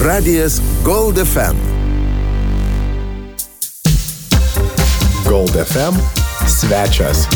Radijas Gold FM. Gold FM svečias.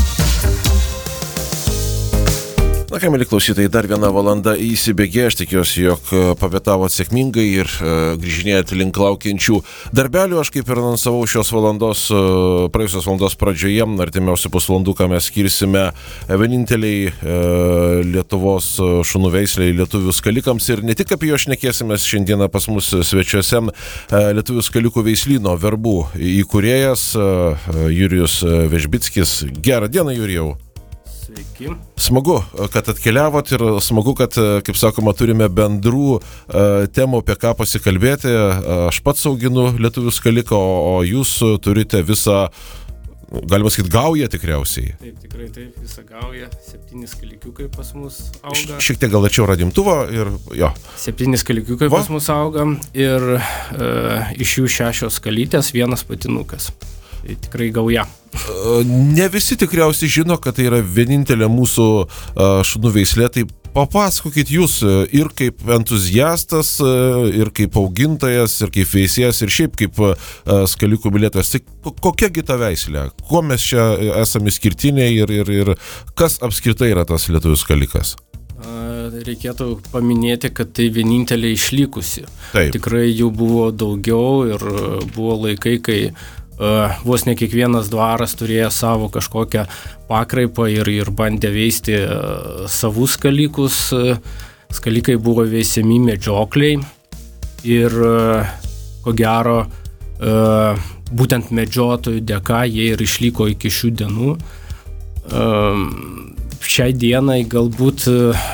Na ką, mėly klausytojai, dar viena valanda įsibėgė, aš tikiuosi, jog papietavot sėkmingai ir grįžinėjat link laukiančių darbelių. Aš kaip ir anonsavau praėjusios valandos pradžioje, artimiausią pusvalanduką mes skirsime vieninteliai Lietuvos šunų veisliai lietuvių skalikams ir ne tik apie jo šnekėsime šiandieną pas mus svečiuose lietuvių skalikų veislyno Verbų įkūrėjas Jurijus Vežbickis. Gerą dieną, Jurijau. Sveiki. Smagu, kad atkeliavot ir smagu, kad, kaip sakoma, turime bendrų temų, apie ką pasikalbėti. Aš pats auginu lietuvių skaliką, o jūs turite visą, galima sakyti, gaują tikriausiai. Taip, tikrai taip, visą gaują. 7 skalikiukai pas mus auga. Šiek tiek gal ačiau radimtuvo ir jo. 7 skalikiukai pas mus auga ir iš jų 6 skalytės, 1 patinukas. Tai tikrai gauja. Ne visi tikriausiai žino, kad tai yra vienintelė mūsų šunų veislė, tai papasakokit jūs ir kaip entuziastas, ir kaip augintojas, ir kaip veisėjas, ir šiaip kaip skalikų mylėtojas. Tai kokiagi ta veislė? Kuo mes čia esame skirtiniai ir kas apskritai yra tas lietuvių skalikas? Reikėtų paminėti, kad tai vienintelė išlikusi. Taip. Tikrai jų buvo daugiau ir buvo laikai, kai vos ne kiekvienas dvaras turėjo savo kažkokią pakraipą ir bandė veisti savus skalikus. Skalikai buvo veisiami medžiokliai ir ko gero būtent medžiotojų dėka jie ir išliko iki šių dienų. Šiai dienai galbūt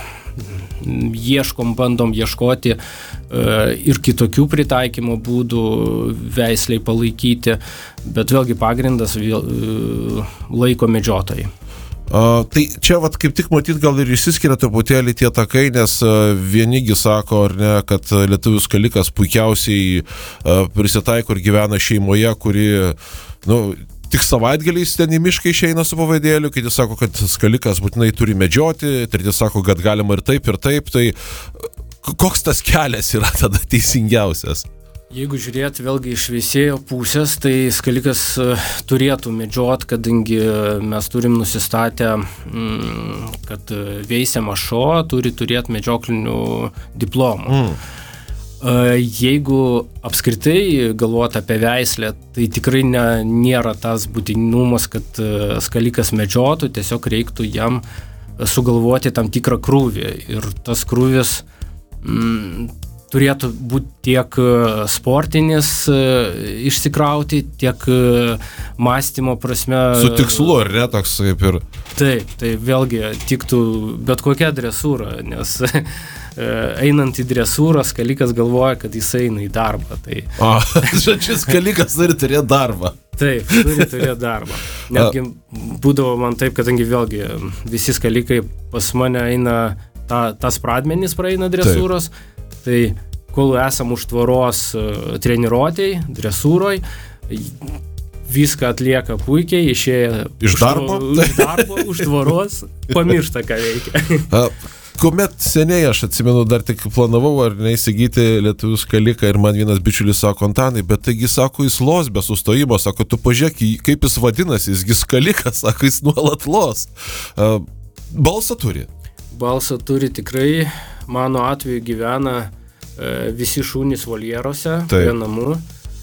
bandom ieškoti ir kitokių pritaikymo būdų veisliai palaikyti, bet vėlgi pagrindas laiko medžiotojai. Tai čia vat kaip tik matyt gal ir išsiskiria truputėlį tie takai, nes vienigi sako, ar ne, kad lietuvių skalikas puikiausiai prisitaiko ir gyvena šeimoje, kuri, tik savaitgaliais ten į mišką išeina su pavadėliu, kiti sako, kad skalikas būtinai turi medžioti, treti sako, kad galima ir taip, tai koks tas kelias yra tada teisingiausias? Jeigu žiūrėti vėlgi iš veisėjo pusės, tai skalikas turėtų medžioti, kadangi mes turim nusistatę, kad veisiamas šuo turi turėti medžioklinių diplomų. Jeigu apskritai galvoti apie veislę, tai tikrai nėra tas būtinumas, kad skalikas medžiotų, tiesiog reiktų jam sugalvoti tam tikrą krūvį. Ir tas krūvis turėtų būti tiek sportinis išsikrauti, tiek mąstymo prasme. Su tikslu, ar ne, toks kaip ir? Taip, tai vėlgi tiktų bet kokia dresūra, nes einant į dresūrą, skalikas galvoja, kad jis eina į darbą. Šis skalikas turi turėti darbą. Taip, turi turėti darbą. Netgi būdavo man taip, kadangi vėlgi visi skalikai pas mane eina, tas pradmenys praeina dresūros, tai kol esam už tvoros treniruotei, dresūroj, viską atlieka puikiai, išėję iš darbo, už tvoros, pamiršta, ką veikia. Kuomet seniai, aš atsimenu, dar tik planavau ar neįsigyti lietuvių skaliką ir man vienas bičiulis sako, Antanai, bet taigi, sako, jis los be sustojimo, sako, tu pažiūrėk, kaip jis vadinasi, jisgi skalikas, sako, jis nuolat los. Balsą turi? Balsą turi tikrai, mano atveju gyvena visi šunys voljeruose, prie namų.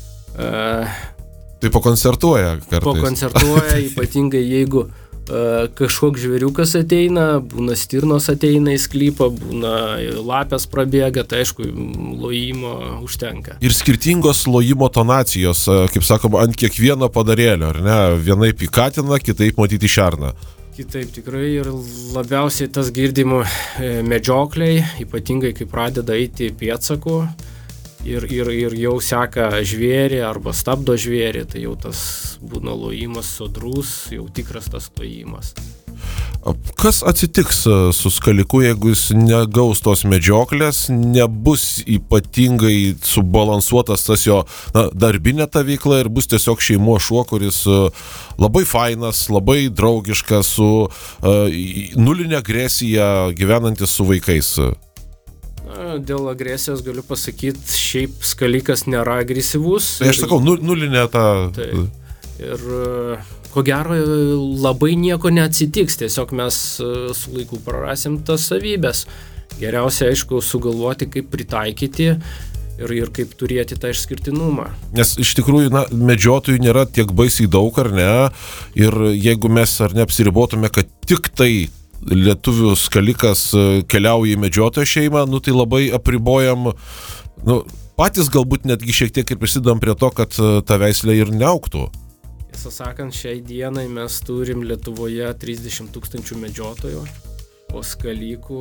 Tai pakoncertuoja kartais. Pakoncertuoja, ypatingai jeigu kažkoks žvėriukas ateina, būna stirnos ateina į sklypą, būna lapės prabėga, tai aišku, lojimo užtenka. Ir skirtingos lojimo tonacijos, kaip sakoma, ant kiekvieno padarėlio, ar ne? Vienaip į katiną, kitaip matyti šerną. Kitaip tikrai ir labiausiai tas girdimo medžiokliai, ypatingai kai pradeda eiti pėdsakų ir jau seka žvėrį arba stabdo žvėrį, tai jau tas būna lojimas sodrus, jau tikras tas stojimas. Kas atsitiks su skaliku, jeigu jis negaus tos medžioklės, nebus ypatingai subalansuotas tas jo darbinė ta veikla ir bus tiesiog šeimos šuo, kuris labai fainas, labai draugiškas, su nulinė agresija, gyvenantis su vaikais? Dėl agresijos galiu pasakyti, šiaip skalikas nėra agresyvus. Tai aš sakau, nulinė ta... Taip. Ir ko gero labai nieko neatsitiks, tiesiog mes su laiku prarasim tas savybės. Geriausia, aišku, sugalvoti, kaip pritaikyti ir kaip turėti tą išskirtinumą. Nes iš tikrųjų, medžiotojų nėra tiek baisiai daug, ar ne? Ir jeigu mes ar neapsiribotume, kad tik tai lietuvių skalikas keliauja į medžiotojo šeimą, tai labai apribojam, patys galbūt netgi šiek tiek ir prisidam prie to, kad ta veislė ir neaugtų. Tiesą sakant, šiai dienai mes turim Lietuvoje 30 000 medžiotojų, o skalikų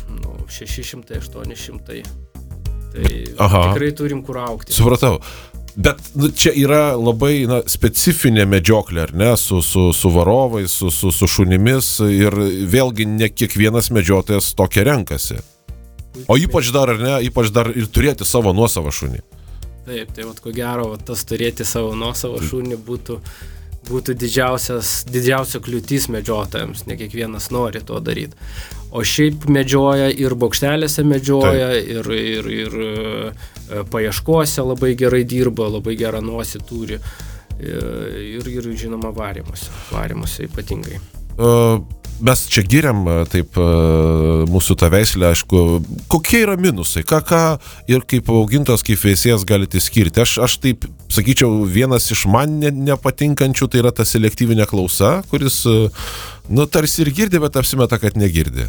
600-800. Tai tikrai turim kur augti. Supratau. Bet čia yra labai specifinė medžioklė, ar ne, su varovais, su šunimis ir vėlgi ne kiekvienas medžiotojas tokia renkasi. O ypač dar, ar ne, ypač dar ir turėti savo nuosavą šunį. Taip, tai ko gero, tas turėti savo nuosavą šunį būtų didžiausia kliūtis medžiotojams, ne kiekvienas nori to daryti. O šiaip medžioja ir bokštelėse medžioja, ir paieškose labai gerai dirba, labai gerą nosį turi ir žinoma varimuose ypatingai. Mes čia giriam taip mūsų tą veislę, aišku, kokie yra minusai, ką ir kaip augintas, kaip veisėjas galite skirti. Aš taip sakyčiau, vienas iš man nepatinkančių tai yra ta selektyvinė klausa, kuris tarsi ir girdi, bet apsimeta, kad negirdi.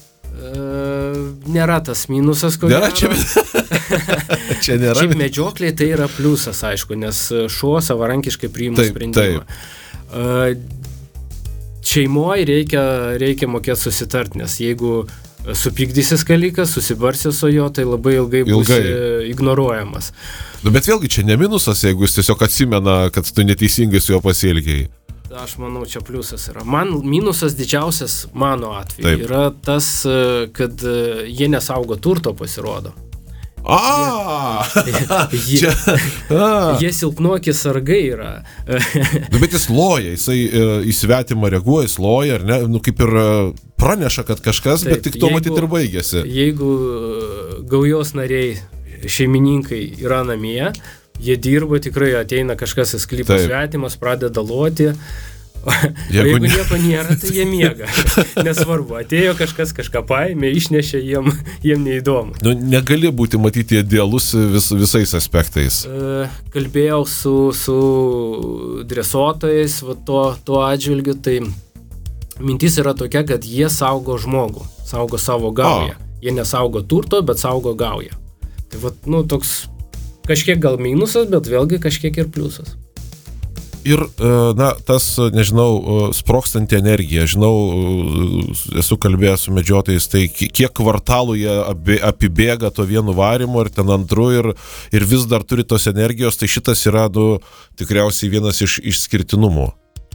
Nėra tas minusas, ko nėra gero. Čia nėra. Šiaip medžioklė tai yra pliusas, aišku, nes šuo savarankiškai priima sprendimą. Šeimoje reikia mokėti susitart, nes jeigu supykdysi skalikas, susibarsi su jo, tai labai ilgai bus ignoruojamas. Bet vėlgi čia ne minusas, jeigu jis tiesiog atsimena, kad tu neteisingai su juo pasielgėjai. Aš manau, čia pliusas yra. Man minusas didžiausias mano atveju yra tas, kad jie nesaugo turto, pasirodo. Jie silpnoki sargai yra. Bet jis loja, jisai į svetimą reaguoja, jis loja, ar ne? Kaip ir praneša, kad kažkas, bet tik to matyti ir baigėsi. Jeigu gaujos nariai, šeimininkai yra namie, jie dirba, tikrai ateina kažkas į sklypą svetimas, pradeda loti. Jeigu nieko nėra, tai jie miega. Nesvarbu, atėjo kažkas, kažką paėmė, išnešė, jiem neįdomu. Negali būti matyti idealus visais aspektais. Kalbėjau su dresuotojais tuo atžvilgiu, tai mintis yra tokia, kad jie saugo žmogų, saugo savo gaują. Jie nesaugo turto, bet saugo gaują. Tai toks kažkiek gal minusas, bet vėlgi kažkiek ir pliusas. Ir, tas, nežinau, sprokstanti energija, žinau, esu kalbėjęs su medžiotojais, tai kiek kvartalų jie apibėga to vienu varimu ir ten antru ir vis dar turi tos energijos, tai šitas yra, tikriausiai vienas iš išskirtinumų.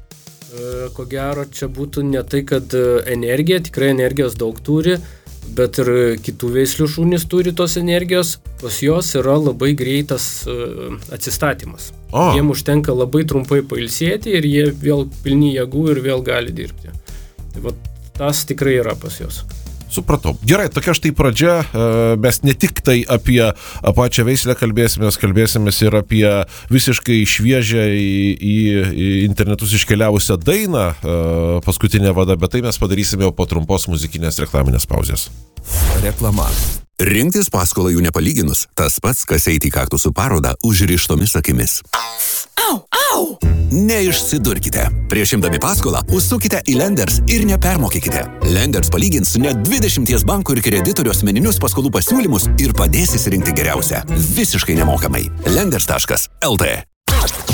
Ko gero, čia būtų ne tai, kad energija, tikrai energijos daug turi, bet ir kitų veislių šunys turi tos energijos, pas jos yra labai greitas atsistatymas. Jiem užtenka labai trumpai pailsėti ir jie vėl pilni jėgų ir vėl gali dirbti. Tai tas tikrai yra pas jos. Supratau. Gerai, tokia štai pradžia. Mes ne tik tai apie pačią veislę kalbėsimės ir apie visiškai šviežią į internetus iškeliavusią dainą Paskutinė vada, bet tai mes padarysime jau po trumpos muzikinės reklaminės pauzės. Reklama. Rinktis paskolą jų nepalyginus, tas pats, kas eiti į kaktusų parodą užrištomis akimis. Au! Neišsidurkite. Prieš imdami paskolą, užsukite į Lenders ir nepermokykite. Lenders palygins net 20 bankų ir kreditorių asmeninius paskolų pasiūlymus ir padės įsirinkti geriausią. Visiškai nemokamai. Lenders.lt